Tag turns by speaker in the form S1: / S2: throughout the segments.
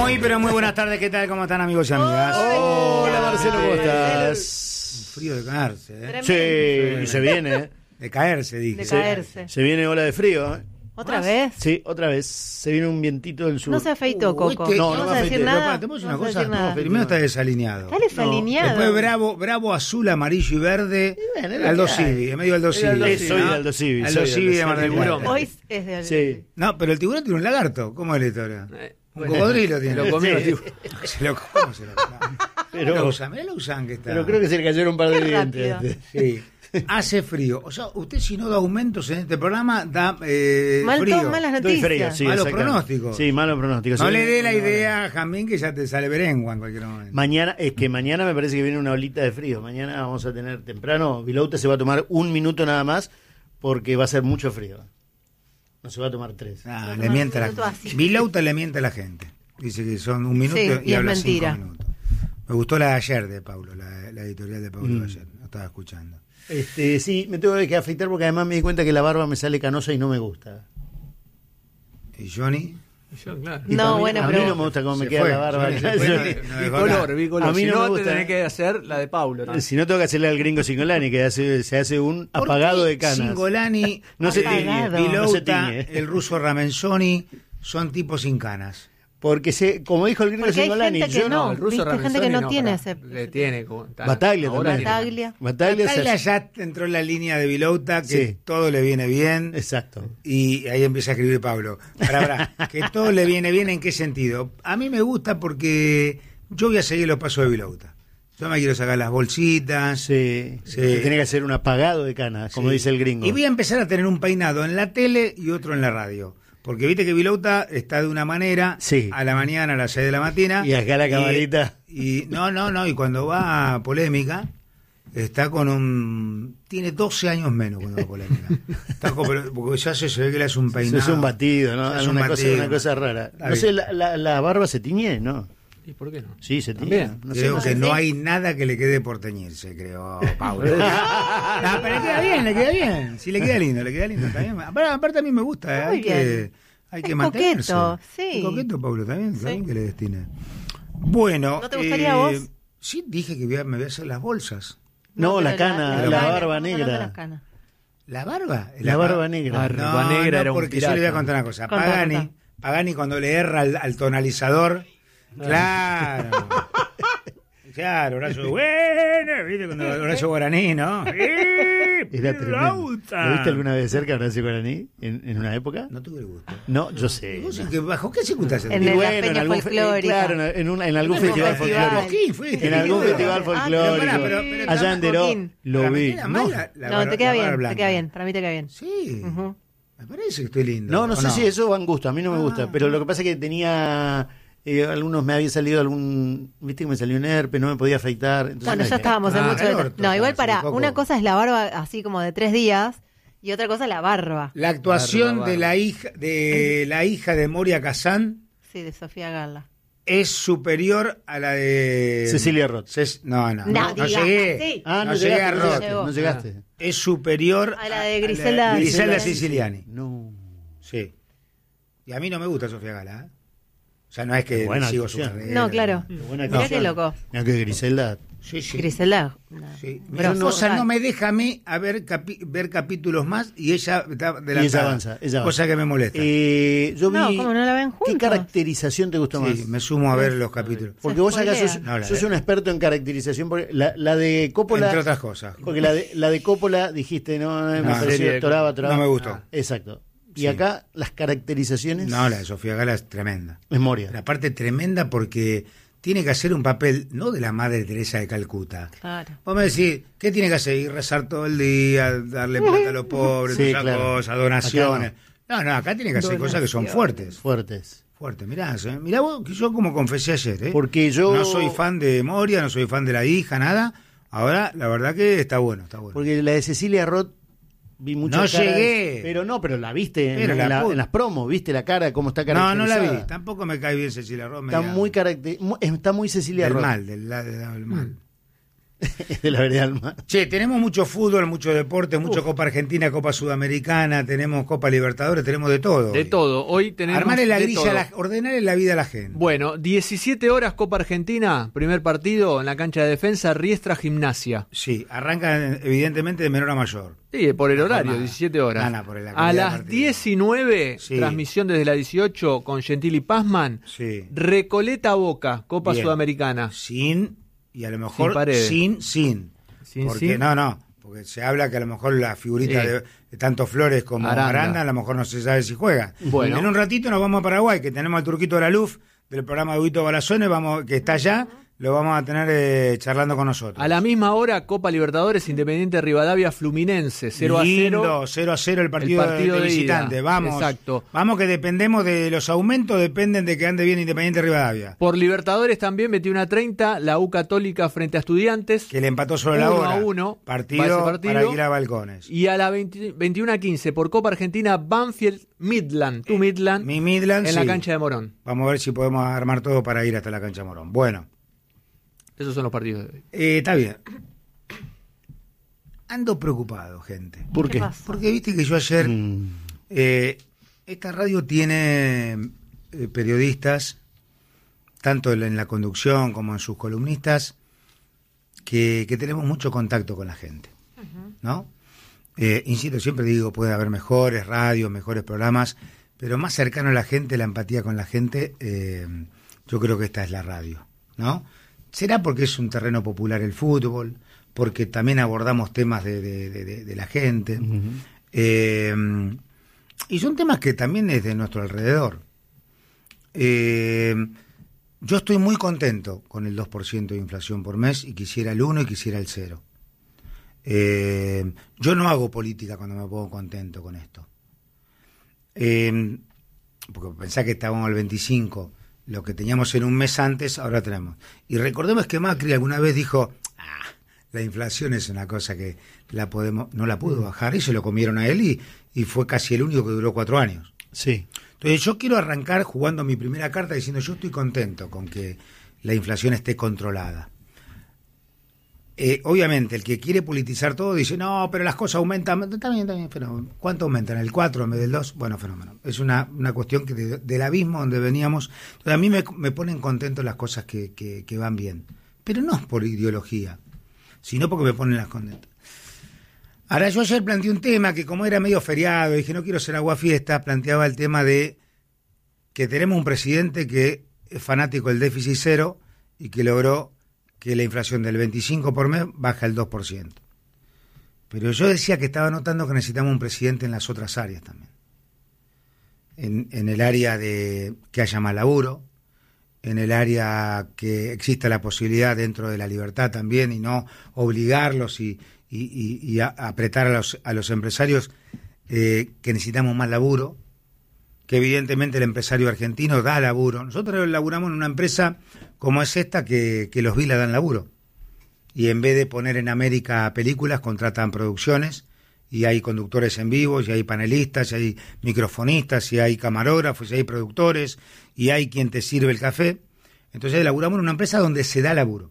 S1: Muy, pero muy buenas tardes. ¿Qué tal? ¿Cómo están, amigos y amigas?
S2: Hola, Marcelo, ¿cómo estás?
S1: Un frío de caerse, ¿eh?
S2: Sí, y se viene,
S1: De caerse, dije.
S3: De caerse.
S2: Se viene ola de frío, ¿eh?
S3: ¿Otra vez?
S2: Sí, otra vez. Se viene un vientito del sur.
S3: No se afeitó, Coco.
S2: no
S3: ¿No
S2: me
S3: vas a decir
S2: afeité.
S3: nada?
S1: ¿Te puedo decir
S3: No
S1: una
S3: vas a decir
S1: cosa?
S3: nada.
S1: Primero está desalineado.
S3: Está desalineado.
S1: Después bravo, azul, amarillo y verde.
S2: Y bueno, es lo
S1: Aldo
S2: que hay.
S1: Civi, en medio Aldo Civi.
S2: Aldo
S1: ¿no?
S2: Civi. Soy de Aldo Civi,
S1: Aldo
S2: soy de
S1: Civi de
S2: Aldo
S1: Mar del
S2: Civi.
S1: Plata.
S3: Hoy es de...
S2: Sí.
S1: No, pero el tiburón tiene un lagarto. ¿Cómo es la historia? Un
S4: Bueno,
S1: cocodrilo tiene.
S4: lo comió,
S2: Sí.
S4: tipo.
S1: ¿Cómo se lo come?
S2: Pero,
S1: Mirá lo usan que está.
S2: pero creo que se le cayeron un par de
S3: Qué
S2: dientes.
S3: rápido.
S1: Sí. Hace frío. O sea, usted si no da aumentos en este programa, da
S3: Mal
S1: frío.
S3: todo, malas
S2: Doy
S3: noticias.
S2: frío, sí,
S1: Malo
S2: exactamente.
S1: pronóstico.
S2: Sí, malo pronóstico.
S1: No
S2: Sí,
S1: le dé la idea, Jamín, que ya te sale berengua en cualquier momento.
S2: Mañana, es que mañana me parece que viene una olita de frío. Mañana vamos a tener temprano. Vilouta se va a tomar 1 minuto nada más porque va a ser mucho frío. No se va a tomar 3.
S1: Ah,
S3: No,
S1: le
S3: no,
S1: miente a
S3: minuto
S1: la
S3: así.
S1: Vilauta le miente a la gente. Dice que son 1 minuto
S3: Sí,
S1: y
S3: y es
S1: habla
S3: mentira.
S1: 5 minutos. Me gustó la de ayer de Paulo, la editorial de Paulo de ayer. Lo estaba escuchando.
S2: Sí, me tengo que afeitar porque además me di cuenta que la barba me sale canosa y no me gusta.
S1: ¿Y Johnny?
S4: Yo, claro.
S2: Y
S3: No,
S2: para mí-
S3: bueno,
S2: a mí
S3: pero-
S2: no me gusta cómo me
S1: Se
S2: queda
S1: fue,
S2: la barba.
S1: Johnny se fue,
S2: Yo-
S1: no dejó nada.
S4: Bicolor.
S2: A mí
S4: Si
S2: no
S4: no,
S2: me
S4: te
S2: gusta.
S4: tenés que hacer la de Paulo, ¿no?
S2: Si no tengo que hacerle al gringo Singolani, que se hace un
S1: ¿Por
S2: apagado
S1: qué
S2: de canas.
S1: Singolani,
S2: No se
S3: tiñe,
S1: Vilauta,
S2: no se tiñe.
S1: el ruso Ramenzoni son tipos sin canas.
S2: Porque como dijo el gringo
S3: Porque hay
S2: Singolani,
S3: gente que
S2: yo
S3: no.
S4: el ruso
S3: ¿Viste? Gente
S4: Ramenzoni
S3: que no tiene ese-
S4: Le tiene como...
S2: Bataglia
S4: ahora
S2: también.
S4: tiene-
S3: Bataglia.
S2: Bataglia
S1: ya entró en la línea de Vilauta, que
S2: Sí.
S1: todo le viene bien.
S2: Exacto.
S1: Y ahí empieza a escribir Pablo. Pará, que todo le viene bien, ¿en qué sentido? A mí me gusta porque yo voy a seguir los pasos de Vilauta. Yo me quiero sacar las bolsitas.
S2: Sí.
S1: Sí.
S2: Tiene que hacer un apagado de canas, como
S1: Sí.
S2: dice el gringo.
S1: Y voy a empezar a tener un peinado en la tele y otro en la radio. Porque viste que Vilauta está de una manera
S2: Sí.
S1: a la mañana, a las 6 de la mañana.
S2: Y acá la camarita.
S1: Y no, y cuando va a Polémica, está con tiene 12 años menos cuando va a Polémica. Está porque ya se ve que le hace un peinado.
S2: Es un batido, ¿no?
S1: Se hace
S2: Es
S1: un
S2: una
S1: batido.
S2: cosa rara.
S1: Está
S2: No sé,
S1: bien.
S2: la barba se tiñe, ¿no?
S4: ¿Y por qué no?
S2: Sí, se tiñe.
S4: También.
S2: No sé,
S1: Creo
S2: no
S1: que
S2: sé.
S1: no hay nada que le quede por teñirse, creo, Pablo. No, pero le queda bien. Sí, le queda lindo, está bien. Aparte a mí me gusta,
S3: Muy
S1: hay
S3: bien.
S1: que
S3: Es
S1: mantenerse.
S3: coqueto, sí.
S1: Es coqueto, Pablo, también
S3: Sí.
S1: que le destine. Bueno.
S3: ¿No te gustaría a vos?
S1: Sí, dije que me voy a hacer las bolsas.
S2: No, la
S3: pero
S2: cana,
S1: la
S2: barba
S3: estamos hablando de
S2: negra.
S3: las canas.
S1: ¿La barba?
S2: La barba negra.
S4: Barba negra era un
S1: porque yo
S4: pirata.
S1: le voy a contar una cosa.
S3: Contá, contá.
S1: Pagani cuando le erra al tonalizador, claro. Claro, Horacio, bueno, ¿viste? Cuando Horacio Guaraní, ¿no?
S2: Era tremendo. ¿Lo viste alguna vez cerca de Horacio Guaraní en una época?
S1: No tuve el gusto.
S2: No, yo sé.
S1: ¿Vos
S2: no.
S1: que ¿bajo qué circunstancias?
S3: En
S2: Y
S3: la
S2: bueno,
S3: peña
S2: algún
S3: folclórica.
S2: claro, en algún
S3: Algún
S2: festival
S3: festival.
S2: folclórico.
S1: Coquín, fuiste.
S2: En algún festival
S3: pero
S2: folclórico.
S1: pará, pero
S2: Allá en Deró
S3: Coquín.
S2: lo
S1: Para mí
S2: vi.
S1: queda
S2: No,
S1: mal la
S3: No,
S1: barba-
S3: te queda
S1: la
S3: bien,
S1: barba
S3: te
S1: blanca.
S3: queda bien. Para mí te queda bien.
S1: Sí,
S3: Ujú.
S1: me parece que estoy lindo.
S2: no
S1: ¿o
S2: sé si eso va en gusto. A mí no me gusta. Pero lo que pasa es que tenía... algunos me había salido viste que me salió un herpes, no me podía afeitar. Entonces
S3: Bueno,
S2: me
S3: ya
S2: dejé.
S3: estábamos en
S1: Ah,
S3: mucho
S1: el
S3: detalle.
S1: orto,
S3: No, igual
S1: parece,
S3: para,
S1: Coco.
S3: una cosa es la barba así como de 3 días y otra cosa es la barba.
S1: La actuación
S4: Barba.
S1: de la hija de Moria Kazán
S3: Sí, de Sofía Gala.
S1: es superior a la de
S2: Cecilia Roth.
S1: No
S3: No, diga,
S1: llegué.
S3: sí.
S2: Ah, no,
S1: llegué a
S2: llegaste,
S1: Roth.
S3: llegó.
S2: no llegaste.
S1: Es superior
S3: A la de Griselda
S1: Griselda
S3: Siciliani.
S1: Siciliani.
S2: No.
S1: Sí. Y a mí no me gusta Sofía Gala, ¿eh? O sea, no es que
S2: Buena
S1: sigo su
S2: actuación.
S1: carrera.
S3: No, claro.
S2: Qué buena
S3: Mirá
S2: actuación.
S3: qué loco.
S2: Mirá que Griselda.
S1: Sí, sí.
S3: Griselda.
S1: Sí. Mi
S3: Pero
S1: esposa
S3: no-
S1: no me deja a mí ver capítulos más y ella está adelantada.
S2: Y ella avanza.
S1: Cosa que me molesta.
S2: Yo vi.
S3: No, ¿cómo no la ven
S2: ¿Qué
S3: juntos?
S2: caracterización te gustó
S1: Sí,
S2: más?
S1: me sumo a ver los capítulos.
S2: Porque
S3: Se
S2: vos acá
S3: spoilea.
S2: sos,
S1: No,
S2: sos un experto en caracterización. Porque la de Coppola.
S1: Entre otras cosas.
S2: Porque la de Coppola dijiste, no, me
S1: No,
S2: pareció
S4: serie-
S2: toraba.
S1: No me gustó.
S2: Exacto. Y
S1: Sí.
S2: acá las caracterizaciones.
S1: No, la de Sofía Gala es tremenda.
S2: Es Moria.
S1: La parte tremenda porque tiene que hacer un papel, no de la Madre Teresa de Calcuta.
S3: Claro.
S1: Vos me decís, ¿qué tiene que hacer? Ir rezar todo el día, darle plata a los pobres,
S2: Sí,
S1: esas
S2: claro.
S1: cosas, donaciones.
S2: Acá
S1: No, acá tiene que hacer cosas que son fuertes.
S2: Fuertes.
S1: Fuertes, mirá vos, que yo como confesé ayer, ¿eh?
S2: Porque yo.
S1: No soy fan de Moria, no soy fan de la hija, nada. Ahora, la verdad que está bueno.
S2: Porque la de Cecilia Roth vi muchas
S1: No
S2: caras,
S1: llegué.
S2: pero la viste
S1: Pero
S2: en las promos, viste la cara, cómo está
S1: No,
S2: caracterizada.
S1: no la vi. Tampoco me cae bien Cecilia Roth.
S2: Está muy Cecilia
S1: del
S2: Roth.
S1: mal, del mal.
S2: de la vereda del mar.
S1: Che, tenemos mucho fútbol, mucho deporte, mucho Copa Argentina, Copa Sudamericana, tenemos Copa Libertadores, tenemos de todo.
S4: De
S1: hoy.
S4: todo. Hoy tenemos
S1: Armarle la
S4: de
S1: grilla,
S4: todo.
S1: ordenarle la vida a la gente.
S4: Bueno, 17 horas Copa Argentina, primer partido en la cancha de Defensa, Riestra Gimnasia.
S1: Sí, arranca evidentemente de menor a mayor.
S4: Sí, por el horario,
S1: jornada.
S4: 17 horas.
S1: Gana por la
S4: A
S1: calidad de
S4: las
S1: partido.
S4: 19,
S1: Sí.
S4: transmisión desde la 18 con Gentili Pazman.
S1: Sí.
S4: Recoleta Boca, Copa
S1: Bien.
S4: Sudamericana.
S1: Sin, y a lo mejor
S4: Paredes.
S1: sin. Porque
S4: sin.
S1: no, porque se habla que a lo mejor la figurita
S4: Sí.
S1: de tanto Flores como Aranda, a lo mejor no se sabe si juega.
S4: Bueno.
S1: En un ratito nos vamos a Paraguay, que tenemos al Turquito de la Luz, del programa de Huito Balazones, que está allá, lo vamos a tener charlando con nosotros.
S4: A la misma hora, Copa Libertadores, Independiente Rivadavia Fluminense, 0-0.
S1: Lindo, 0-0 el partido de
S4: de
S1: visitante.
S4: ida.
S1: Vamos,
S4: Exacto.
S1: vamos que dependemos de los aumentos, dependen de que ande bien Independiente Rivadavia.
S4: Por Libertadores también 21:30, la U Católica frente a Estudiantes.
S1: Que le empató sobre la hora.
S4: 1-1,
S1: Partido,
S4: va ese partido.
S1: para ir a Balcones.
S4: Y a la 21:15 por Copa Argentina, Banfield Midland, tu Midland,
S1: Mi Midland,
S4: en la
S1: sí.
S4: cancha de Morón.
S1: Vamos a ver si podemos armar todo para ir hasta la cancha Morón. Bueno,
S4: Esos son los partidos de hoy.
S1: está bien. Ando preocupado, gente.
S2: ¿Por qué?
S3: pasa?
S1: Porque viste que yo ayer... esta radio tiene periodistas, tanto en la conducción como en sus columnistas, que tenemos mucho contacto con la gente, ¿no? Insisto, siempre digo, puede haber mejores radios, mejores programas, pero más cercano a la gente, la empatía con la gente, yo creo que esta es la radio, ¿no? Será porque es un terreno popular el fútbol, porque también abordamos temas de la gente, y son temas que también es de nuestro alrededor. Yo estoy muy contento con el 2% de inflación por mes y quisiera el 1 y quisiera el 0. Yo no hago política cuando me pongo contento con esto. Porque pensá que estábamos al 25, lo que teníamos en un mes antes, ahora tenemos. Y recordemos que Macri alguna vez dijo, la inflación es una cosa que no la pudo bajar, y se lo comieron a él y fue casi el único que duró 4 años.
S2: Sí.
S1: Entonces yo quiero arrancar jugando mi primera carta diciendo yo estoy contento con que la inflación esté controlada. Obviamente el que quiere politizar todo dice no, pero las cosas aumentan. También, pero ¿cuánto aumentan? ¿El 4 en vez del 2? Bueno, fenómeno. Es una cuestión que del abismo donde veníamos. Entonces a mí me ponen contentos las cosas que van bien, pero no es por ideología, sino porque me ponen las contentas. Ahora, yo ayer planteé un tema que como era medio feriado, dije no quiero ser aguafiesta, planteaba el tema de que tenemos un presidente que es fanático del déficit cero y que logró que la inflación del 25 por mes baja al 2%. Pero yo decía que estaba notando que necesitamos un presidente en las otras áreas también. En el área de que haya más laburo, en el área que exista la posibilidad dentro de la libertad también y no obligarlos y apretar a los empresarios que necesitamos más laburo, que evidentemente el empresario argentino da laburo. Nosotros laburamos en una empresa como es esta que los Vila dan laburo. Y en vez de poner en América películas, contratan producciones y hay conductores en vivo, y hay panelistas, y hay microfonistas, y hay camarógrafos, y hay productores, y hay quien te sirve el café. Entonces laburamos en una empresa donde se da laburo.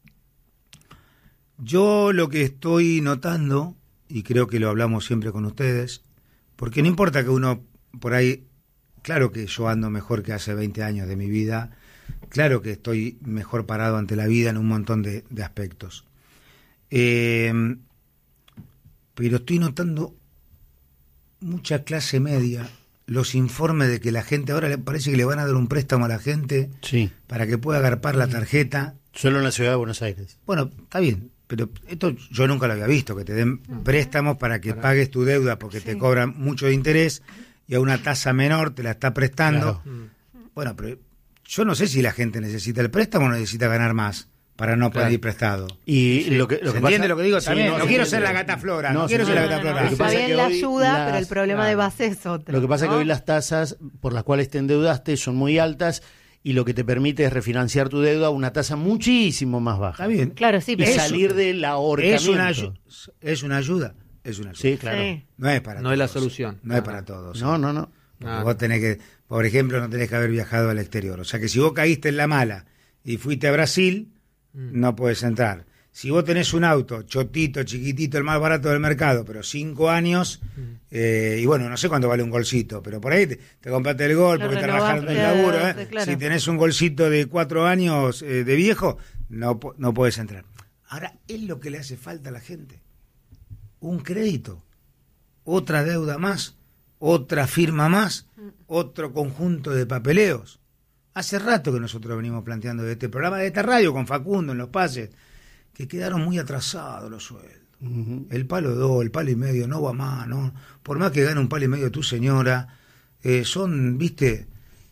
S1: Yo lo que estoy notando, y creo que lo hablamos siempre con ustedes, porque no importa que uno por ahí, claro que yo ando mejor que hace 20 años de mi vida, claro que estoy mejor parado ante la vida en un montón de aspectos. Pero estoy notando mucha clase media, los informes de que la gente ahora le parece que le van a dar un préstamo a la gente para que pueda agarpar la tarjeta.
S2: Solo en la ciudad de Buenos Aires.
S1: Bueno, está bien, pero esto yo nunca lo había visto, que te den préstamos para que pagues tu deuda porque te cobran mucho de interés y a una tasa menor te la está prestando.
S2: Claro.
S1: Bueno, pero yo no sé si la gente necesita el préstamo o necesita ganar más para no pedir prestado.
S2: Y lo que
S1: ¿Se
S2: pasa,
S1: entiende lo que digo?
S2: Sí,
S1: También no
S2: se
S1: quiero
S2: entiende.
S1: ser la gata flora,
S2: No,
S1: no quiero ser la gata
S2: no,
S1: flora.
S2: Lo que
S3: Está
S2: pasa
S3: bien
S2: que
S3: la
S2: hoy
S3: ayuda, pero el problema de
S2: claro.
S3: base es otro.
S2: Lo que pasa es
S3: ¿no?
S2: que hoy las tasas por las cuales te endeudaste son muy altas y lo que te permite es refinanciar tu deuda a una tasa muchísimo más baja.
S1: Está bien.
S3: Claro, sí,
S2: Y
S3: pero
S2: salir del ahorcamiento.
S1: Es una ayuda. Es una ayuda.
S2: Sí, claro.
S3: Sí.
S1: No es para
S4: No
S1: todos.
S4: es la solución.
S1: No es para todos.
S2: No, no, no.
S1: Porque vos tenés que, por ejemplo, no tenés que haber viajado al exterior. O sea que si vos caíste en la mala y fuiste a Brasil, no puedes entrar. Si vos tenés un auto chotito, chiquitito, el más barato del mercado, pero 5 años, y bueno, no sé cuánto vale un golcito, pero por ahí te compraste el gol,
S3: Lo
S1: porque te rajaron el laburo.
S3: claro.
S1: Si tenés un golcito de 4 años de viejo, no podés entrar. Ahora, es lo que le hace falta a la gente. Un crédito, otra deuda más, otra firma más, otro conjunto de papeleos. Hace rato que nosotros venimos planteando este programa de esta radio con Facundo en los pases, que quedaron muy atrasados los sueldos. El palo 2, el palo y medio, no va más, ¿no? Por más que gane un palo y medio tu señora, son, viste,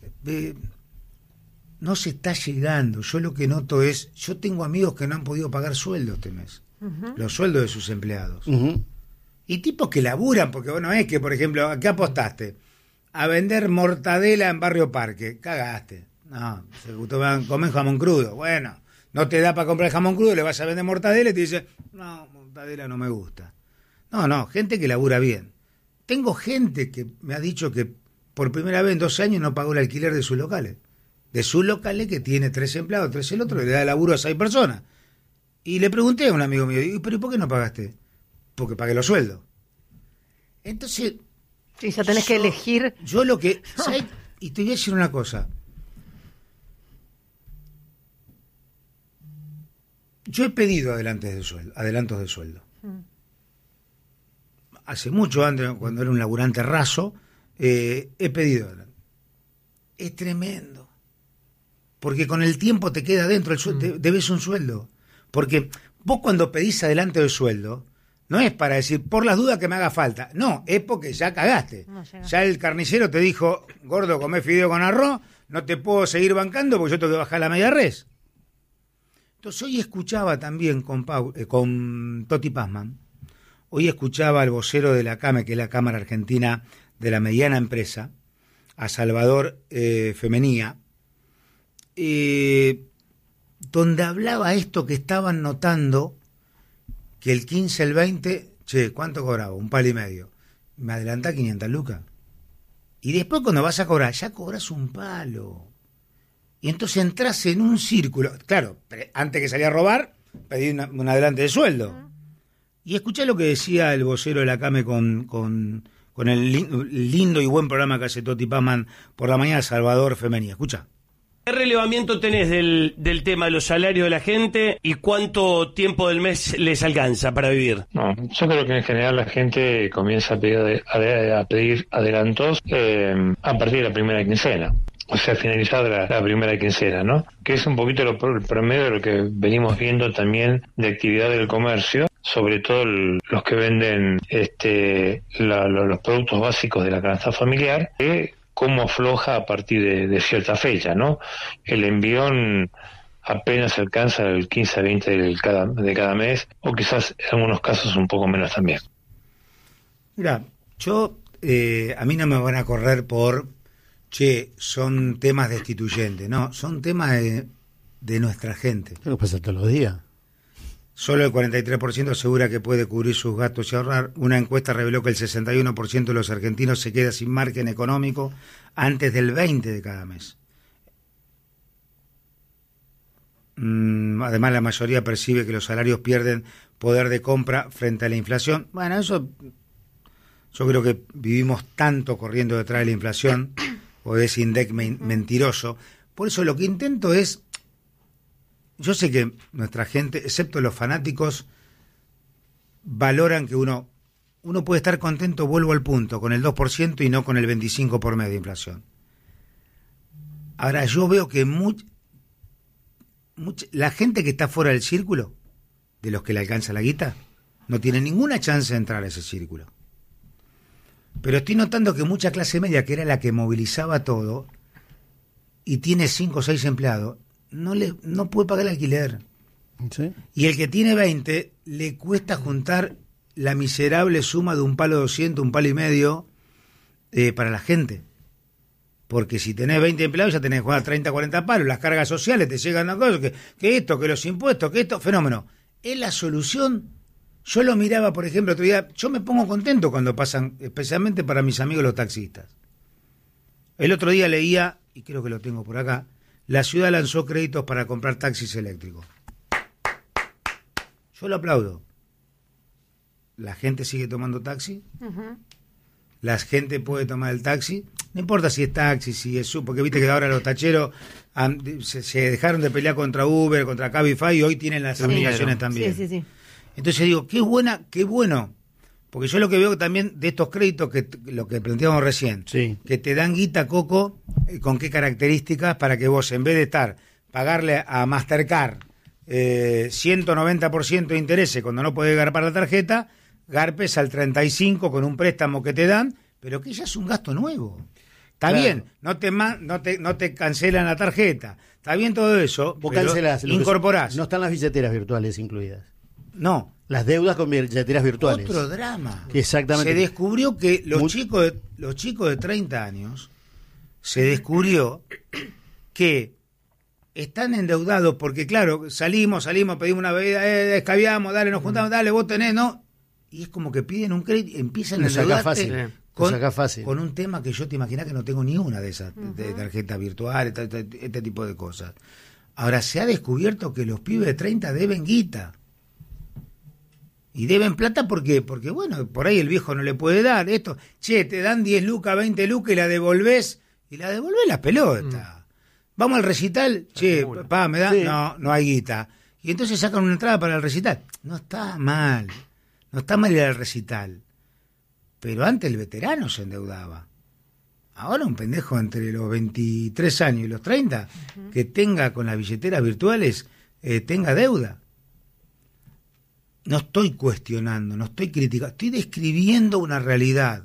S1: no se está llegando. Yo lo que noto es, yo tengo amigos que no han podido pagar sueldos este mes, los sueldos de sus empleados. Y tipos que laburan, porque bueno, es que, por ejemplo, ¿a qué apostaste? A vender mortadela en Barrio Parque. Cagaste. No, se comen jamón crudo. Bueno, no te da para comprar jamón crudo, le vas a vender mortadela y te dice, no, mortadela no me gusta. No, gente que labura bien. Tengo gente que me ha dicho que por primera vez en 12 años no pagó el alquiler de sus locales. De sus locales que tiene 3 empleados, 3 el otro, y le da laburo a 6 personas. Y le pregunté a un amigo mío, ¿pero por qué no pagaste? Porque pagué los sueldos. Entonces...
S3: Sí, ya tenés que elegir.
S1: Yo lo que... ¿sabes? Y te voy a decir una cosa. Yo he pedido adelantos de sueldo. Hace mucho, antes, cuando era un laburante raso, he pedido adelanto. Es tremendo. Porque con el tiempo te queda dentro el sueldo, debes un sueldo. Porque vos cuando pedís adelanto de sueldo, no es para decir, por las dudas que me haga falta. No, es porque ya cagaste. No, ya el carnicero te dijo, gordo, comés fideo con arroz, no te puedo seguir bancando porque yo tengo que bajar la media res. Entonces hoy escuchaba también con Toti Pazman, hoy escuchaba al vocero de la CAME, que es la Cámara Argentina de la Mediana Empresa, a Salvador Femenía, donde hablaba esto que estaban notando, que el 15, el 20, ¿cuánto cobraba? Un palo y medio. Me adelantá 500 lucas. Y después cuando vas a cobrar, ya cobras un palo. Y entonces entras en un círculo. Claro, antes que salí a robar, pedí un adelante de sueldo. Y escuché lo que decía el vocero de la CAME con el lindo y buen programa que hace Toti Pazman por la mañana, Salvador Femenía. Escucha.
S5: ¿Qué relevamiento tenés del tema de los salarios de la gente y cuánto tiempo del mes les alcanza para vivir?
S6: No, yo creo que en general la gente comienza a pedir adelantos a partir de la primera quincena. O sea, finalizada la primera quincena, ¿no? Que es un poquito el promedio de lo que venimos viendo también de actividad del comercio, sobre todo los que venden los productos básicos de la canasta familiar, que cómo afloja a partir de cierta fecha, ¿no? El envión apenas alcanza el 15 a 20 de cada mes, o quizás en algunos casos un poco menos también.
S1: Mira, a mí no me van a correr por, son temas destituyentes, no, son temas de nuestra gente.
S2: ¿Qué pasa todos los días?
S1: Solo el 43% asegura que puede cubrir sus gastos y ahorrar. Una encuesta reveló que el 61% de los argentinos se queda sin margen económico antes del 20 de cada mes. Además, la mayoría percibe que los salarios pierden poder de compra frente a la inflación. Bueno, eso yo creo que vivimos tanto corriendo detrás de la inflación o de ese INDEC mentiroso. Por eso lo que intento es... Yo sé que nuestra gente, excepto los fanáticos, valoran que uno puede estar contento, vuelvo al punto, con el 2% y no con el 25% por mes de inflación. Ahora, yo veo que la gente que está fuera del círculo, de los que le alcanza la guita, no tiene ninguna chance de entrar a ese círculo. Pero estoy notando que mucha clase media, que era la que movilizaba todo, y tiene 5 o 6 empleados, no puede pagar el alquiler. ¿Sí? Y el que tiene 20 le cuesta juntar la miserable suma de un palo 200, un palo y medio para la gente. Porque si tenés 20 empleados ya tenés que jugar 30, 40 palos, las cargas sociales te llegan a cosas, que esto, que los impuestos, que esto, fenómeno. Es la solución. Yo lo miraba, por ejemplo, otro día, yo me pongo contento cuando pasan, especialmente para mis amigos los taxistas. El otro día leía, y creo que lo tengo por acá, la ciudad lanzó créditos para comprar taxis eléctricos. Yo lo aplaudo. La gente sigue tomando taxi. La gente puede tomar el taxi. No importa si es taxi, si es Uber, porque viste que ahora los tacheros se dejaron de pelear contra Uber, contra Cabify, y hoy tienen las aplicaciones también.
S3: Sí.
S1: Entonces digo, qué bueno. Porque yo lo que veo también de estos créditos, que lo que planteamos recién, que te dan guita, Coco, con qué características, para que vos, en vez de pagarle a Mastercard 190% de intereses cuando no podés garpar la tarjeta, garpes al 35% con un préstamo que te dan, pero que ya es un gasto nuevo. Está bien, no te cancelan la tarjeta, está bien todo eso,
S2: vos
S1: pero
S2: cancelás,
S1: incorporás.
S2: No están las billeteras virtuales incluidas.
S1: No.
S2: Las deudas con billeteras virtuales.
S1: Otro drama.
S2: Exactamente.
S1: Se descubrió que los chicos de 30 años, se descubrió que están endeudados porque, claro, salimos, pedimos una bebida, escabiamos, dale, nos juntamos, dale, vos tenés, ¿no? Y es como que piden un crédito, empiezan a endeudarte con un tema que yo te imaginas que no tengo ni una de esas, de tarjeta virtual, este tipo de cosas. Ahora, se ha descubierto que los pibes de 30 deben guita. Y deben plata porque, bueno, por ahí el viejo no le puede dar esto. Che, te dan 10 lucas, 20 lucas y la devolvés la pelota. Vamos al recital, che, pa, me da, no hay guita. Y entonces sacan una entrada para el recital. No está mal ir al recital. Pero antes el veterano se endeudaba. Ahora un pendejo entre los 23 años y los 30 que tenga con las billeteras virtuales, tenga deuda. No estoy cuestionando, no estoy criticando, estoy describiendo una realidad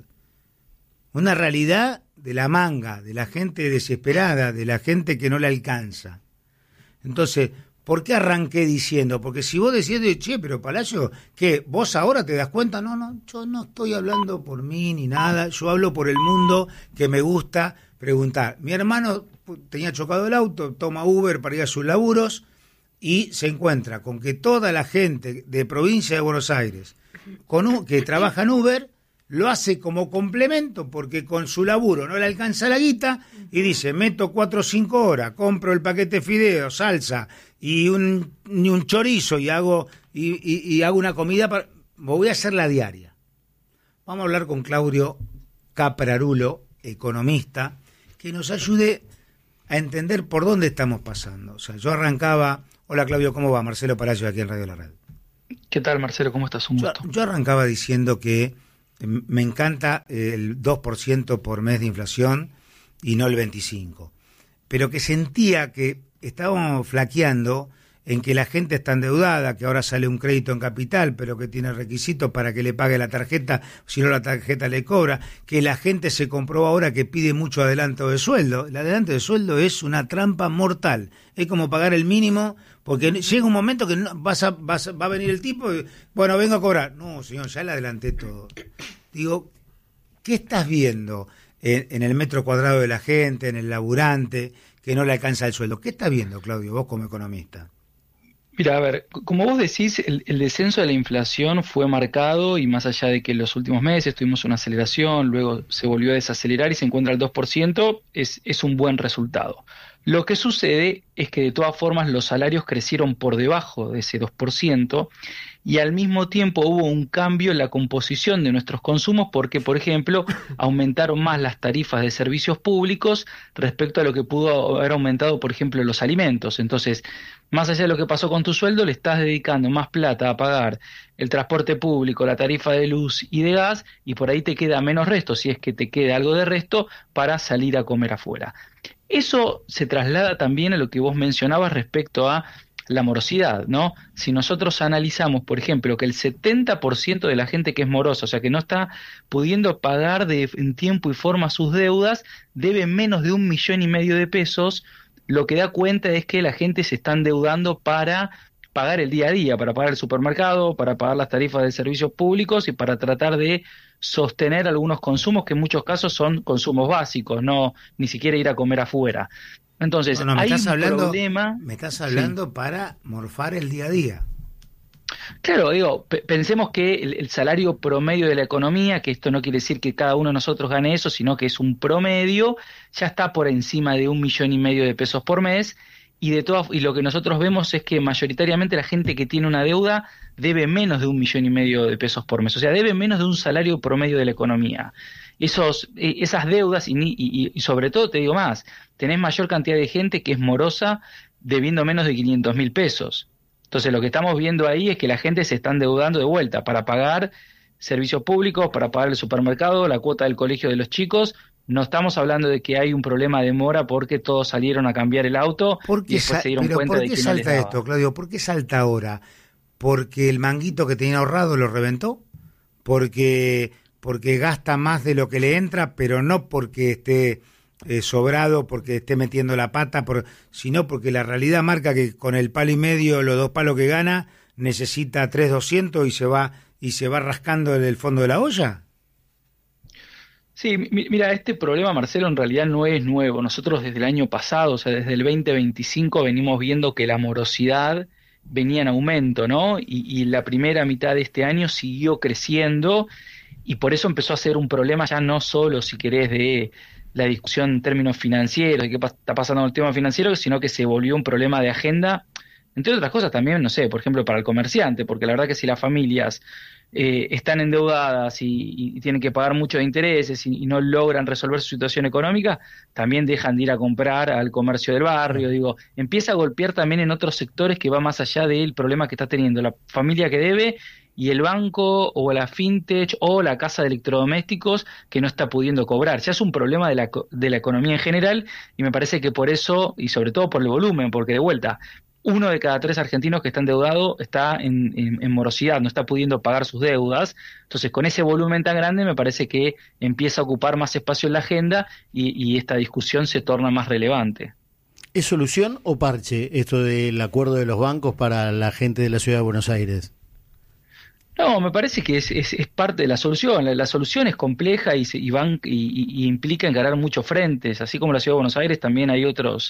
S1: de la manga, de la gente desesperada, de la gente que no le alcanza. Entonces, ¿por qué arranqué diciendo? Porque si vos decís, che, pero Palacio, ¿qué? ¿Vos ahora te das cuenta? No, yo no estoy hablando por mí ni nada, yo hablo por el mundo que me gusta preguntar. Mi hermano tenía chocado el auto, toma Uber para ir a sus laburos, y se encuentra con que toda la gente de provincia de Buenos Aires que trabaja en Uber lo hace como complemento porque con su laburo no le alcanza la guita y dice, meto 4 o 5 horas, compro el paquete de fideos, salsa y un chorizo y hago una comida, voy a hacer la diaria. Vamos a hablar con Claudio Caprarulo, economista, que nos ayude a entender por dónde estamos pasando. O sea, yo arrancaba... Hola Claudio, ¿cómo va? Marcelo Palacio aquí en Radio La Red.
S7: ¿Qué tal, Marcelo? ¿Cómo estás? Un gusto.
S1: Yo arrancaba diciendo que me encanta el 2% por mes de inflación y no el 25%, pero que sentía que estábamos flaqueando en que la gente está endeudada, que ahora sale un crédito en capital, pero que tiene requisitos para que le pague la tarjeta, si no la tarjeta le cobra, que la gente se comprobó ahora que pide mucho adelanto de sueldo. El adelanto de sueldo es una trampa mortal, es como pagar el mínimo, porque llega un momento que va a venir el tipo y, bueno, vengo a cobrar. No, señor, ya le adelanté todo. Digo, ¿qué estás viendo en el metro cuadrado de la gente, en el laburante, que no le alcanza el sueldo? ¿Qué estás viendo, Claudio, vos como economista?
S7: Mira, a ver, como vos decís, el descenso de la inflación fue marcado y más allá de que en los últimos meses tuvimos una aceleración, luego se volvió a desacelerar y se encuentra al 2%, es un buen resultado. Lo que sucede es que de todas formas los salarios crecieron por debajo de ese 2% y al mismo tiempo hubo un cambio en la composición de nuestros consumos porque, por ejemplo, aumentaron más las tarifas de servicios públicos respecto a lo que pudo haber aumentado, por ejemplo, los alimentos. Entonces, más allá de lo que pasó con tu sueldo, le estás dedicando más plata a pagar el transporte público, la tarifa de luz y de gas, y por ahí te queda menos resto, si es que te queda algo de resto, para salir a comer afuera. Eso se traslada también a lo que vos mencionabas respecto a la morosidad, ¿no? Si nosotros analizamos, por ejemplo, que el 70% de la gente que es morosa, o sea, que no está pudiendo pagar en tiempo y forma sus deudas, debe menos de 1,5 millones de pesos, lo que da cuenta es que la gente se está endeudando para pagar el día a día, para pagar el supermercado, para pagar las tarifas de servicios públicos y para tratar de sostener algunos consumos que en muchos casos son consumos básicos, no ni siquiera ir a comer afuera. Entonces, hay un problema.
S1: Me estás hablando para morfar el día a día.
S7: Claro, digo, pensemos que el salario promedio de la economía, que esto no quiere decir que cada uno de nosotros gane eso, sino que es un promedio, ya está por encima de 1,5 millones de pesos por mes, y lo que nosotros vemos es que mayoritariamente la gente que tiene una deuda debe menos de 1,5 millones de pesos por mes, o sea, debe menos de un salario promedio de la economía. Esas deudas, y sobre todo te digo más, tenés mayor cantidad de gente que es morosa debiendo menos de 500.000 pesos. Entonces lo que estamos viendo ahí es que la gente se está endeudando de vuelta para pagar servicios públicos, para pagar el supermercado, la cuota del colegio de los chicos. No estamos hablando de que hay un problema de mora porque todos salieron a cambiar el auto y después se dieron cuenta de que no les daba.
S1: ¿Por qué salta esto, Claudio? ¿Por qué salta ahora? ¿Porque el manguito que tenía ahorrado lo reventó? ¿Porque gasta más de lo que le entra, pero no porque esté sobrado, porque esté metiendo la pata, sino porque la realidad marca que con el palo y medio, los 2 palos que gana, necesita 3.200 y se va rascando en el fondo de la olla?
S7: Sí, mira, este problema, Marcelo, en realidad no es nuevo. Nosotros desde el año pasado, o sea, desde el 2025, venimos viendo que la morosidad venía en aumento, ¿no? Y la primera mitad de este año siguió creciendo y por eso empezó a ser un problema ya no solo, si querés, de la discusión en términos financieros, de qué está pasando en el tema financiero, sino que se volvió un problema de agenda, entre otras cosas también, no sé, por ejemplo, para el comerciante, porque la verdad que si las familias están endeudadas y tienen que pagar muchos intereses y no logran resolver su situación económica, también dejan de ir a comprar al comercio del barrio. Digo, empieza a golpear también en otros sectores que va más allá del problema que está teniendo la familia que debe y el banco o la fintech o la casa de electrodomésticos que no está pudiendo cobrar. Ya es un problema de la economía en general y me parece que por eso, y sobre todo por el volumen, porque de vuelta, 1 de cada 3 argentinos que está endeudado está en morosidad, no está pudiendo pagar sus deudas. Entonces, con ese volumen tan grande, me parece que empieza a ocupar más espacio en la agenda y esta discusión se torna más relevante.
S2: ¿Es solución o parche esto del acuerdo de los bancos para la gente de la Ciudad de Buenos Aires?
S7: No, me parece que es parte de la solución. La solución es compleja y implica encarar muchos frentes. Así como la Ciudad de Buenos Aires, también hay otras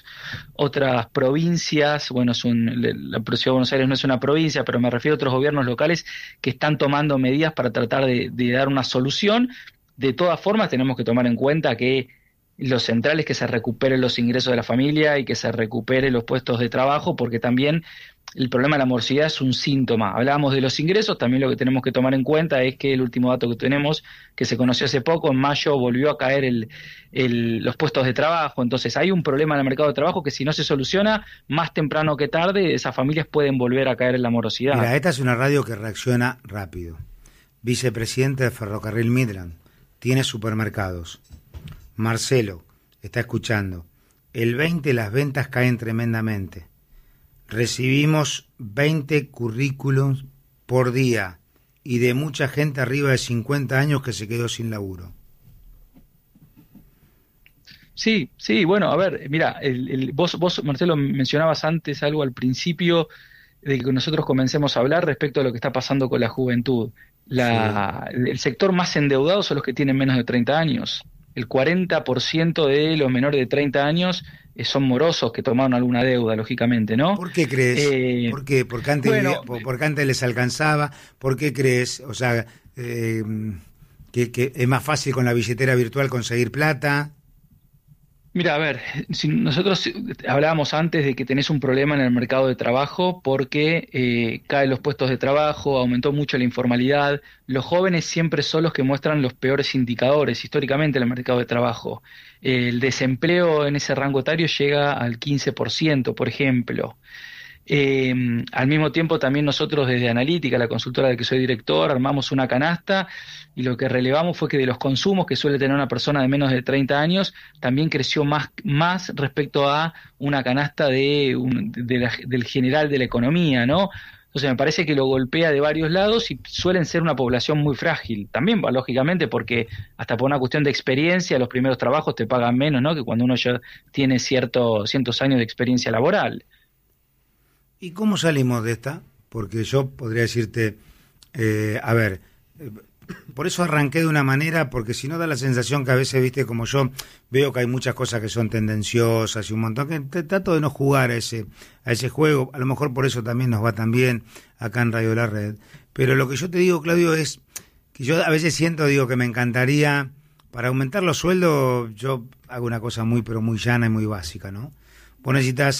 S7: provincias. Bueno, la Ciudad de Buenos Aires no es una provincia, pero me refiero a otros gobiernos locales que están tomando medidas para tratar de dar una solución. De todas formas, tenemos que tomar en cuenta que lo central es que se recuperen los ingresos de la familia y que se recuperen los puestos de trabajo, porque también el problema de la morosidad es un síntoma. Hablábamos de los ingresos, también lo que tenemos que tomar en cuenta es que el último dato que tenemos, que se conoció hace poco, en mayo volvió a caer los puestos de trabajo. Entonces hay un problema en el mercado de trabajo que si no se soluciona, más temprano que tarde, esas familias pueden volver a caer en la morosidad.
S1: Mira, esta es una radio que reacciona rápido. Vicepresidente de Ferrocarril Midland, tiene supermercados. Marcelo está escuchando. El 20 las ventas caen tremendamente. Recibimos 20 currículums por día y de mucha gente arriba de 50 años que se quedó sin laburo.
S7: Sí, bueno, a ver, mira, vos, Marcelo, mencionabas antes algo al principio de que nosotros comencemos a hablar respecto a lo que está pasando con la juventud. El sector más endeudado son los que tienen menos de 30 años. El 40% de los menores de 30 años son morosos que tomaron alguna deuda, lógicamente, ¿no?
S1: ¿Por qué crees? ¿Por qué? Porque antes les alcanzaba. ¿Por qué crees? O sea, que es más fácil con la billetera virtual conseguir plata.
S7: Mira, a ver, si nosotros hablábamos antes de que tenés un problema en el mercado de trabajo porque caen los puestos de trabajo, aumentó mucho la informalidad. Los jóvenes siempre son los que muestran los peores indicadores históricamente en el mercado de trabajo. El desempleo en ese rango etario llega al 15%, por ejemplo. Al mismo tiempo también nosotros desde Analítica, la consultora de la que soy director, armamos una canasta y lo que relevamos fue que de los consumos que suele tener una persona de menos de 30 años también creció más respecto a una canasta del general de la economía, ¿no? Entonces me parece que lo golpea de varios lados y suelen ser una población muy frágil. También, lógicamente, porque hasta por una cuestión de experiencia, los primeros trabajos te pagan menos, ¿no? Que cuando uno ya tiene cientos años de experiencia laboral.
S1: ¿Y cómo salimos de esta? Porque yo podría decirte, por eso arranqué de una manera, porque si no da la sensación que a veces, viste, como yo veo que hay muchas cosas que son tendenciosas y un montón, que trato de no jugar a ese juego, a lo mejor por eso también nos va tan bien acá en Radio La Red. Pero lo que yo te digo, Claudio, es que yo a veces siento, que me encantaría, para aumentar los sueldos, yo hago una cosa muy, pero muy llana y muy básica, ¿no? Vos necesitas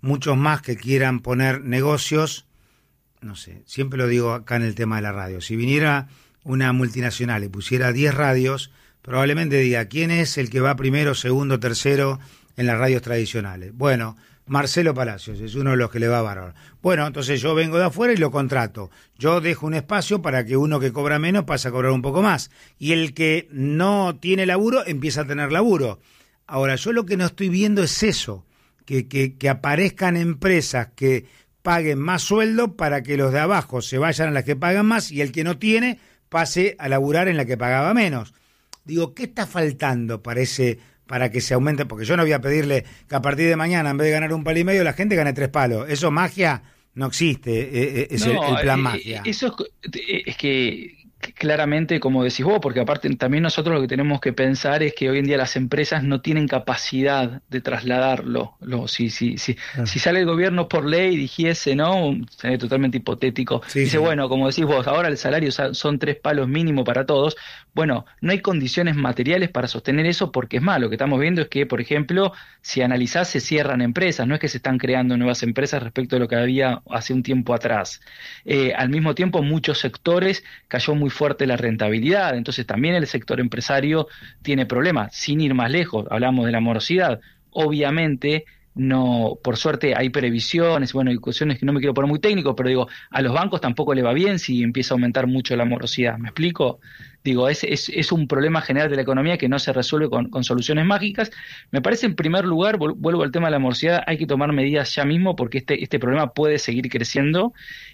S1: muchos más que quieran poner negocios, no sé, siempre lo digo acá en el tema de la radio, si viniera una multinacional y pusiera 10 radios, probablemente diga, ¿quién es el que va primero, segundo, tercero en las radios tradicionales? Bueno, Marcelo Palacios es uno de los que le va bárbaro. Bueno, entonces yo vengo de afuera y lo contrato. Yo dejo un espacio para que uno que cobra menos pase a cobrar un poco más. Y el que no tiene laburo empieza a tener laburo. Ahora, yo lo que no estoy viendo es eso, que aparezcan empresas que paguen más sueldo para que los de abajo se vayan a las que pagan más y el que no tiene pase a laburar en la que pagaba menos. Digo, ¿qué está faltando para que se aumente? Porque yo no voy a pedirle que a partir de mañana, en vez de ganar 1,5 palos, la gente gane 3 palos. Eso magia no existe, es el plan magia.
S7: Eso es que claramente, como decís vos, porque aparte también nosotros lo que tenemos que pensar es que hoy en día las empresas no tienen capacidad de trasladarlo. Si sale el gobierno por ley y dijese, ¿no? Un escenario totalmente hipotético, dice, bueno, como decís vos, ahora el salario son 3 palos mínimo para todos. Bueno, no hay condiciones materiales para sostener eso porque es más, lo que estamos viendo es que, por ejemplo, si analizás, se cierran empresas, no es que se están creando nuevas empresas respecto a lo que había hace un tiempo atrás. Al mismo tiempo, muchos sectores cayó muy fuerte la rentabilidad, entonces también el sector empresario tiene problemas. Sin ir más lejos, hablamos de la morosidad, obviamente no, por suerte hay previsiones, bueno, hay cuestiones que no me quiero poner muy técnico, pero digo, a los bancos tampoco le va bien si empieza a aumentar mucho la morosidad, ¿me explico? Digo, es un problema general de la economía que no se resuelve con soluciones mágicas. Me parece, en primer lugar, vuelvo al tema de la morosidad, hay que tomar medidas ya mismo porque este problema puede seguir creciendo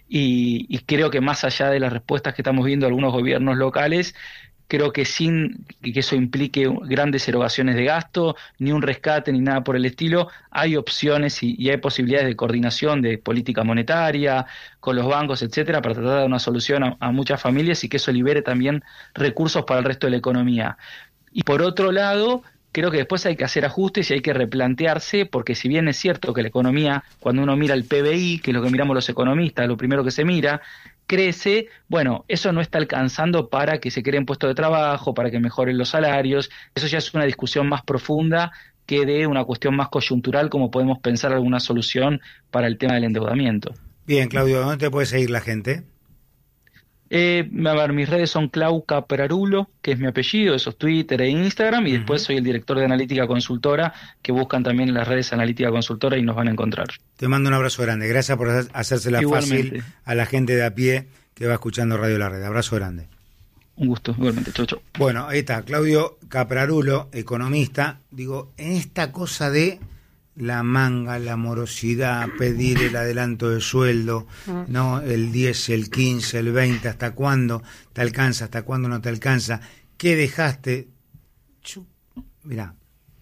S7: y creo que más allá de las respuestas que estamos viendo de algunos gobiernos locales, creo que sin que eso implique grandes erogaciones de gasto, ni un rescate, ni nada por el estilo, hay opciones y hay posibilidades de coordinación de política monetaria, con los bancos, etcétera, para tratar de dar una solución a muchas familias y que eso libere también recursos para el resto de la economía. Y por otro lado, creo que después hay que hacer ajustes y hay que replantearse, porque si bien es cierto que la economía, cuando uno mira el PBI, que es lo que miramos los economistas, lo primero que se mira, crece, bueno, eso no está alcanzando para que se creen puestos de trabajo, para que mejoren los salarios, eso ya es una discusión más profunda que de una cuestión más coyuntural, como podemos pensar alguna solución para el tema del endeudamiento.
S1: Bien, Claudio, ¿dónde te puede seguir la gente?
S7: A ver, mis redes son Clau Caperarulo, que es mi apellido, eso es Twitter e Instagram, y después soy el director de Analítica Consultora, que buscan también en las redes Analítica Consultora y nos van a encontrar. Te
S1: mando un abrazo grande, gracias por hacérsela fácil a la gente de a pie que va escuchando Radio La Red. Abrazo grande.
S7: Un gusto, igualmente, chau, chau.
S1: Bueno, ahí está, Claudio Caperarulo, economista. Digo, en esta cosa de la manga, la morosidad, pedir el adelanto de sueldo, no, el 10, el 15, el 20, ¿hasta cuándo te alcanza? ¿Hasta cuándo no te alcanza? ¿Qué dejaste? Mirá,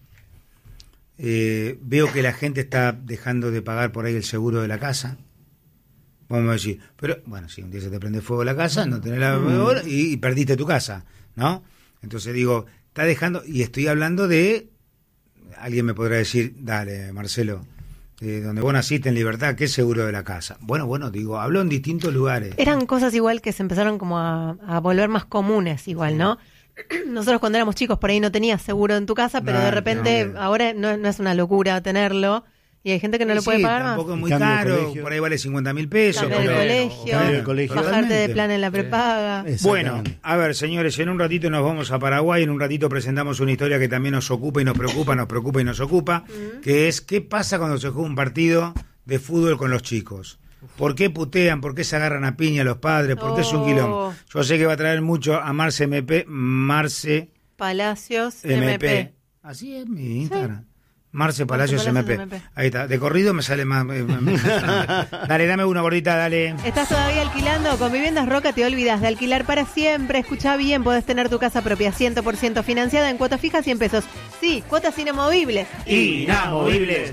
S1: veo que la gente está dejando de pagar por ahí el seguro de la casa. Vamos a decir, pero bueno, si un día se te prende fuego la casa, no tenés la y perdiste tu casa, ¿no? Entonces digo, está dejando, y estoy hablando de, alguien me podrá decir, dale, Marcelo, donde vos naciste en libertad, ¿qué seguro de la casa? Bueno, digo, hablo en distintos lugares.
S3: Eran cosas igual que se empezaron como a volver más comunes igual, ¿no? Nosotros cuando éramos chicos por ahí no tenías seguro en tu casa, pero de repente ahora no es una locura tenerlo. Y hay gente que no lo puede pagar más.
S1: Tampoco es muy caro, por ahí vale 50.000 pesos.
S3: Cambiar el colegio, bajarte de plan en la prepaga.
S1: Bueno, a ver, señores, en un ratito nos vamos a Paraguay, en un ratito presentamos una historia que también nos ocupa y nos preocupa, y nos ocupa, que es qué pasa cuando se juega un partido de fútbol con los chicos. ¿Por qué putean? ¿Por qué se agarran a piña los padres? ¿Por qué es un quilombo? Yo sé que va a traer mucho a Marce
S3: Palacios MP.
S1: Así es mi Instagram. Marce Palacios MP. Ahí está. De corrido me sale más. Dale, dame una gordita, dale.
S3: ¿Estás todavía alquilando? Con Viviendas Roca te olvidas de alquilar para siempre. Escucha bien, podés tener tu casa propia 100% financiada en cuotas fijas 100 pesos. Sí, cuotas inamovibles.
S1: Inamovibles.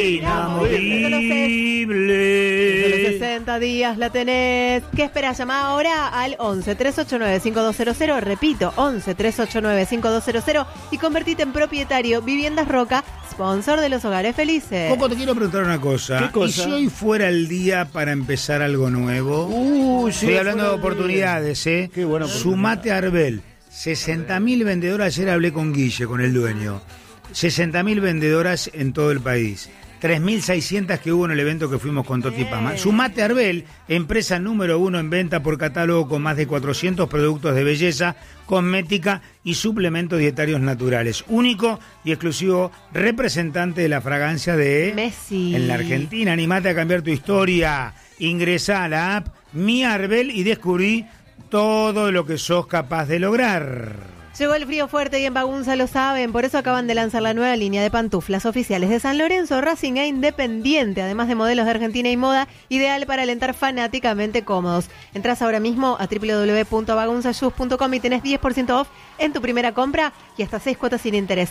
S3: Solo 60 días la tenés. ¿Qué esperás? Llama ahora al 11-389-5200. Repito, 11-389-5200 y convertite en propietario. Viviendas Roca, sponsor de los hogares felices.
S1: Coco, te quiero preguntar una cosa.
S2: ¿Qué cosa?
S1: ¿Y si hoy fuera el día para empezar algo nuevo? Estoy hablando de oportunidades, ¿eh?
S2: Qué bueno.
S1: Sumate a Arbel. 60.000 vendedoras. Ayer hablé con Guille, con el dueño. 60.000 vendedoras en todo el país. 3.600 que hubo en el evento que fuimos con Toti Pama. Sumate a Arbel, empresa número 1 en venta por catálogo con más de 400 productos de belleza, cosmética y suplementos dietarios naturales. Único y exclusivo representante de la fragancia de
S3: Messi
S1: en la Argentina. Animate a cambiar tu historia. Ingresá a la app Mi Arbel y descubrí todo lo que sos capaz de lograr.
S3: Llegó el frío fuerte y en Bagunza lo saben, por eso acaban de lanzar la nueva línea de pantuflas oficiales de San Lorenzo, Racing e Independiente, además de modelos de Argentina y moda, ideal para alentar fanáticamente cómodos. Entrás ahora mismo a www.bagunzashoes.com y tenés 10% off en tu primera compra y hasta 6 cuotas sin interés.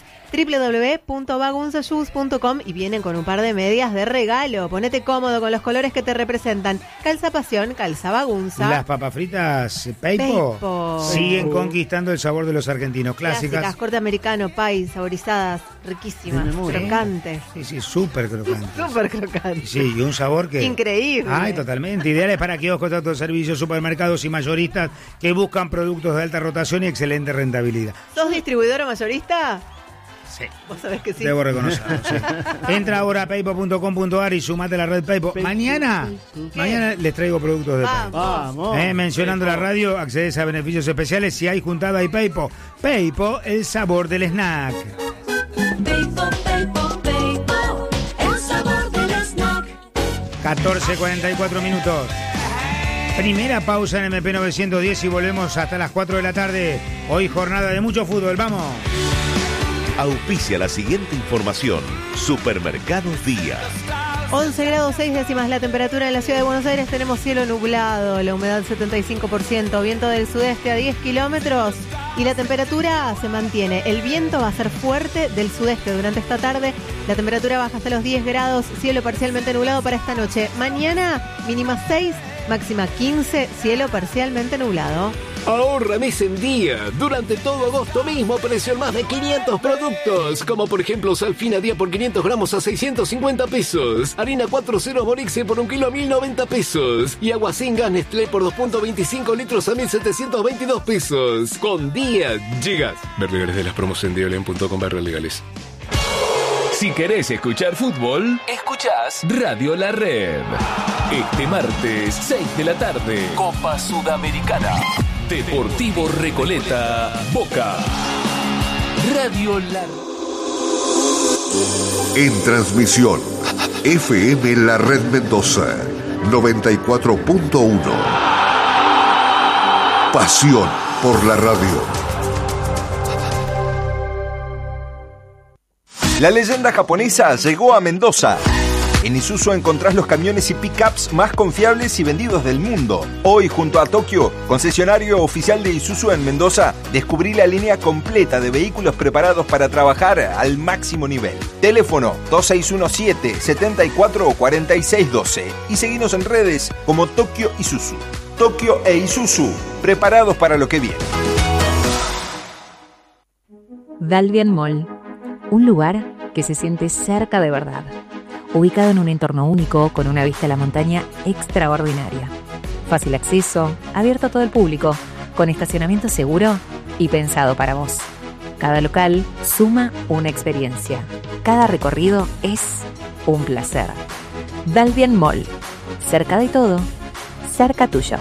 S3: www.bagunzashoes.com y vienen con un par de medias de regalo. Ponete cómodo con los colores que te representan. Calza pasión, calza bagunza.
S1: Las papas fritas Peipo siguen conquistando el sabor de los argentinos. Clásicas,
S3: corte americano, país, saborizadas, riquísimas, crocantes.
S1: Sí, súper crocantes.
S3: Súper crocantes.
S1: Sí, y un sabor que...
S3: increíble.
S1: Ay, totalmente. Ideales para kioscos, autoservicios, supermercados y mayoristas que buscan productos de alta rotación y excelente rentabilidad.
S3: ¿Sos distribuidor o mayorista?
S1: Sí.
S3: Vos sabés que sí.
S1: Debo reconocerlo, sí. Entra ahora a peipo.com.ar y sumate a la red Peipo. Mañana les traigo productos de Peipo.
S2: Vamos.
S1: Mencionando
S2: Peipo.
S1: la radio, accedes a beneficios especiales si hay juntada y Peipo. Peipo, el sabor del snack.
S8: Peipo, Peipo, Peipo, el sabor del snack.
S1: 14:44 minutos. Primera pausa en MP910 y volvemos hasta las 4 de la tarde. Hoy jornada de mucho fútbol. ¡Vamos!
S9: Auspicia la siguiente información. Supermercados Díaz.
S3: 11 grados 6 décimas la temperatura en la ciudad de Buenos Aires. Tenemos cielo nublado, la humedad 75%, viento del sudeste a 10 kilómetros y la temperatura se mantiene. El viento va a ser fuerte del sudeste durante esta tarde. La temperatura baja hasta los 10 grados, cielo parcialmente nublado para esta noche. Mañana mínima 6, máxima 15, cielo parcialmente nublado.
S10: Ahorra mes en día. Durante todo agosto mismo precio en más de 500 productos. Como por ejemplo sal fina día por 500 gramos a 650 pesos. Harina 4.0 Borixe por 1 kilo a 1.090 pesos. Y agua sin gas Nestlé por 2.25 litros a 1.722 pesos. Con día llegas. Ver legales de las promos en dialen.com/legales.
S11: Si querés escuchar fútbol, escuchás Radio La Red. Este martes, 6 de la tarde, Copa Sudamericana. Deportivo Recoleta, Boca. Radio La Red.
S12: En transmisión, FM La Red Mendoza, 94.1. Pasión por la radio.
S13: La leyenda japonesa llegó a Mendoza. En Isuzu encontrás los camiones y pickups más confiables y vendidos del mundo. Hoy, junto a Tokio, concesionario oficial de Isuzu en Mendoza, descubrí la línea completa de vehículos preparados para trabajar al máximo nivel. Teléfono 2617-744612 y seguinos en redes como Tokio Isuzu. Tokio e Isuzu, preparados para lo que viene.
S14: Dalvian Mall, un lugar que se siente cerca de verdad. Ubicado en un entorno único, con una vista a la montaña extraordinaria. Fácil acceso, abierto a todo el público, con estacionamiento seguro y pensado para vos. Cada local suma una experiencia. Cada recorrido es un placer. Dalvian Mall. Cerca de todo, cerca tuyo.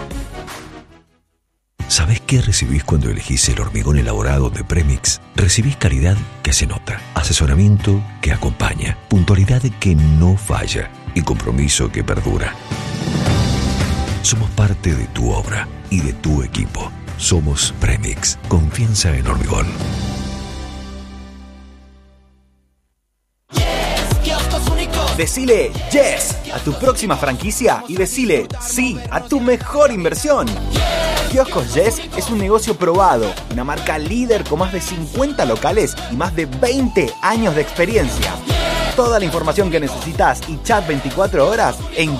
S15: ¿Sabés qué recibís cuando elegís el hormigón elaborado de Premix? Recibís calidad que se nota, asesoramiento que acompaña, puntualidad que no falla y compromiso que perdura. Somos parte de tu obra y de tu equipo. Somos Premix. Confianza en hormigón.
S16: Decile yes a tu próxima franquicia y decile sí a tu mejor inversión. Kioscos Yes es un negocio probado, una marca líder con más de 50 locales y más de 20 años de experiencia. Toda la información que necesitas y chat 24 horas en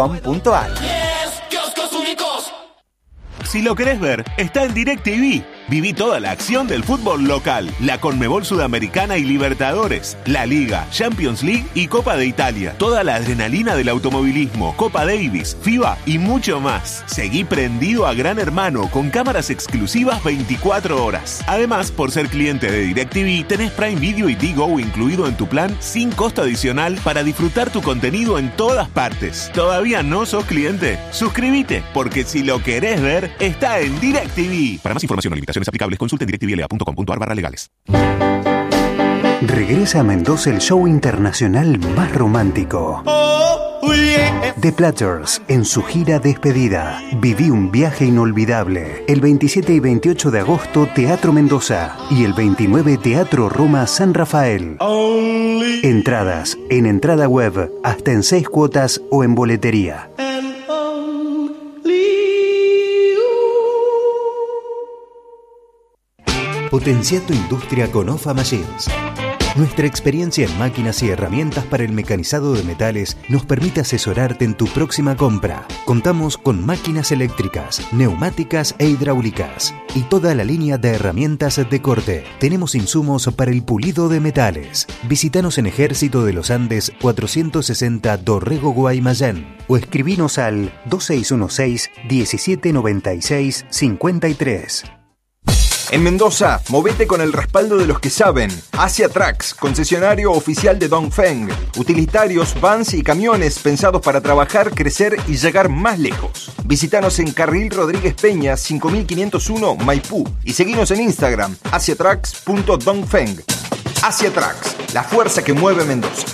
S16: kioscosyes.com.ar.
S17: Si lo querés ver, está en DirecTV.
S9: Viví toda la acción del fútbol local, la Conmebol Sudamericana y Libertadores, la Liga, Champions League y Copa de Italia. Toda la adrenalina del automovilismo, Copa Davis, FIBA y mucho más. Seguí prendido a Gran Hermano con cámaras exclusivas 24 horas. Además, por ser cliente de DirecTV, tenés Prime Video y Digo incluido en tu plan sin costo adicional para disfrutar tu contenido en todas partes. ¿Todavía no sos cliente? Suscríbete, porque si lo querés ver, está en DirecTV. Para más información o limitaciones aplicables, consulte en directvla.com.ar/legales.
S17: Regresa a Mendoza el show internacional más romántico. The Platters, en su gira despedida. Viví un viaje inolvidable. El 27 y 28 de agosto, Teatro Mendoza. Y el 29, Teatro Roma San Rafael. Entradas en entrada web, hasta en 6 cuotas o en boletería. Potencia tu industria con OFA Machines. Nuestra experiencia en máquinas y herramientas para el mecanizado de metales nos permite asesorarte en tu próxima compra. Contamos con máquinas eléctricas, neumáticas e hidráulicas y toda la línea de herramientas de corte. Tenemos insumos para el pulido de metales. Visítanos en Ejército de los Andes 460 Dorrego, Guaymallén, o escribinos al 2616 1796 53.
S13: En Mendoza, movete con el respaldo de los que saben. Asia Trucks, concesionario oficial de Dongfeng. Utilitarios, vans y camiones pensados para trabajar, crecer y llegar más lejos. Visítanos en Carril Rodríguez Peña, 5501 Maipú. Y seguinos en Instagram, asiatrucks.dongfeng. Asia Trucks, la fuerza que mueve Mendoza.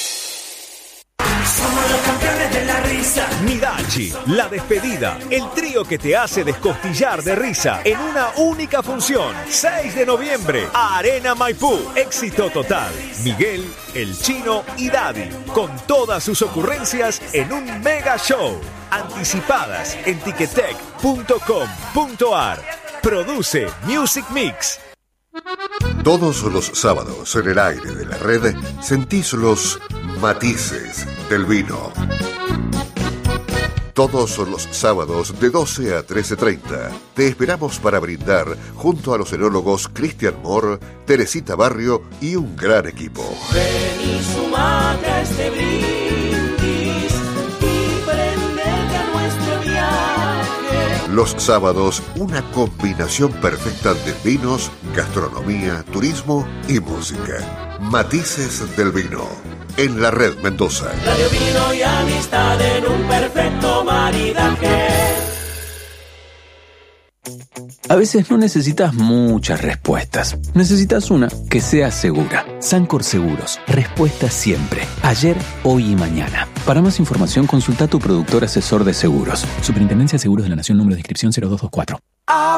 S18: Somos los campeones de la risa.
S19: Midachi, La Despedida, el trío que te hace descostillar de risa en una única función. 6 de noviembre, Arena Maipú. Éxito total. Miguel, El Chino y Daddy, con todas sus ocurrencias en un mega show. Anticipadas en ticketek.com.ar. Produce Music Mix.
S12: Todos los sábados en el aire de la red sentís los matices del vino. Todos los sábados de 12 a 13:30 te esperamos para brindar junto a los enólogos Cristian Moore, Teresita Barrio y un gran equipo.
S8: Ven y sumate a este brindis y prendete a nuestro viaje.
S12: Los sábados, una combinación perfecta de vinos, gastronomía, turismo y música. Matices del vino. En la red Mendoza.
S8: Radio, vino y amistad en un perfecto maridaje.
S11: A veces no necesitas muchas respuestas. Necesitas una que sea segura. Sancor Seguros. Respuesta siempre. Ayer, hoy y mañana. Para más información, consulta a tu productor asesor de seguros. Superintendencia de Seguros de la Nación, número de inscripción 0224.